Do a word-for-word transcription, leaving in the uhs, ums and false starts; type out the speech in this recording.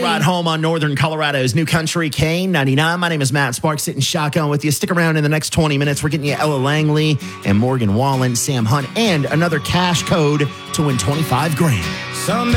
ride home on Northern Colorado's New Country K ninety-nine. My name is Matt Sparks, sitting shotgun with you. Stick around in the next twenty minutes. We're getting you Ella Langley and Morgan Wallen, Sam Hunt, and another cash code to win twenty-five grand. Someday